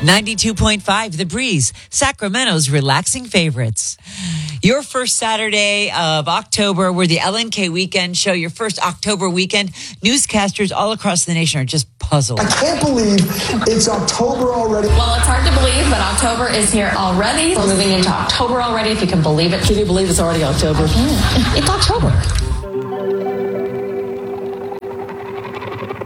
92.5 The Breeze, Sacramento's relaxing favorites. Your first Saturday of October, we're the LNK Weekend Show. Your first October weekend. Newscasters all across the nation are just puzzled. I can't believe it's October already. Well, it's hard to believe, but October is here already. We're moving into October already, if you can believe it. Can you believe it's already October? It's October.